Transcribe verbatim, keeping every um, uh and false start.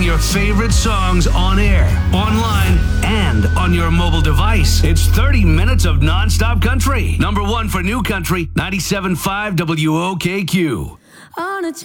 your favorite songs on air, online, and on your mobile device. It's thirty minutes of nonstop country. Number one for new country, ninety-seven point five W O K Q. On a